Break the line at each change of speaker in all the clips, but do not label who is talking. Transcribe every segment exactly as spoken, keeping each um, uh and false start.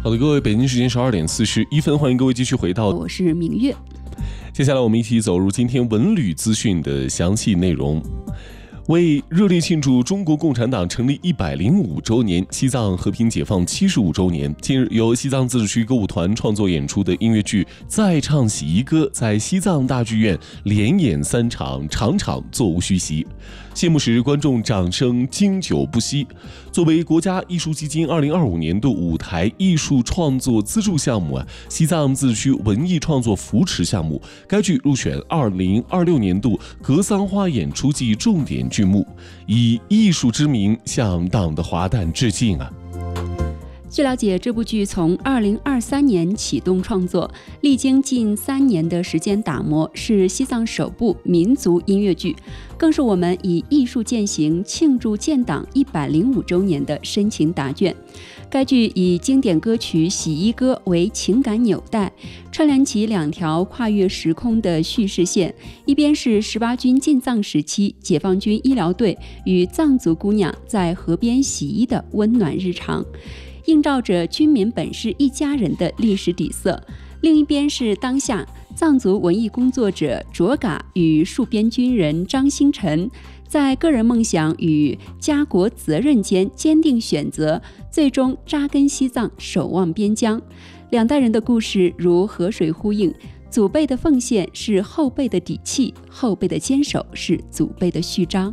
好的，各位，北京时间十二点四十一分，欢迎各位继续回到，
我是明月。
接下来我们一起走入今天文旅资讯的详细内容。为热烈庆祝中国共产党成立一百零五周年、西藏和平解放七十五周年，近日由西藏自治区歌舞团创作演出的音乐剧《再唱洗衣歌》在西藏大剧院连演三场，场场座无虚席。谢幕时，观众掌声经久不息。作为国家艺术基金二零二五年度舞台艺术创作资助项目啊，西藏自治区文艺创作扶持项目，该剧入选二零二六年度格桑花演出季重点剧目，以艺术之名向党的华诞致敬啊！
据了解，这部剧从二零二三年启动创作，历经近三年的时间打磨，是西藏首部民族音乐剧，更是我们以艺术践行庆祝建党一百零五周年的深情答卷。该剧以经典歌曲《洗衣歌》为情感纽带，串联起两条跨越时空的叙事线，一边是十八军进藏时期解放军医疗队与藏族姑娘在河边洗衣的温暖日常，映照着军民本是一家人的历史底色；另一边是当下藏族文艺工作者卓嘎与戍边军人张星辰在个人梦想与家国责任间坚定选择，最终扎根西藏，守望边疆。两代人的故事如河水呼应，祖辈的奉献是后辈的底气，后辈的坚守是祖辈的序章。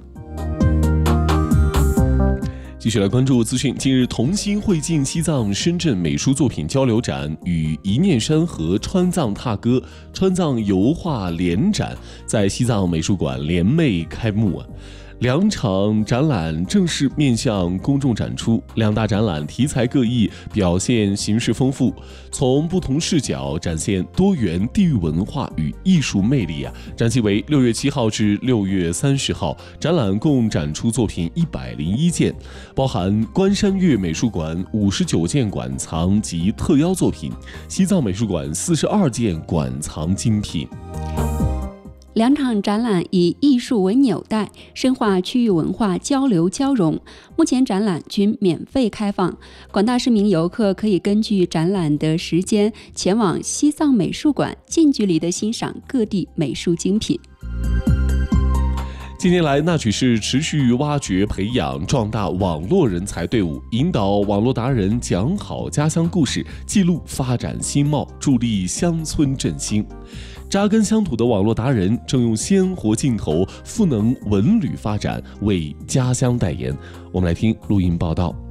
继续来关注资讯。近日，同心会进西藏深圳美术作品交流展与一念山河川藏踏歌、川藏油画联展在西藏美术馆联袂开幕啊。两场展览正式面向公众展出，两大展览题材各异，表现形式丰富，从不同视角展现多元地域文化与艺术魅力啊！展期为六月七号至六月三十号，展览共展出作品一百零一件，包含关山月美术馆五十九件馆藏及特邀作品，西藏美术馆四十二件馆藏精品。
两场展览以艺术为纽带，深化区域文化交流交融。目前展览均免费开放，广大市民游客可以根据展览的时间前往西藏美术馆，近距离地欣赏各地美术精品。
近年来，纳曲市持续挖掘、培养、壮大网络人才队伍，引导网络达人讲好家乡故事，记录发展新貌，助力乡村振兴。扎根乡土的网络达人正用鲜活镜头赋能文旅发展，为家乡代言。我们来听录音报道。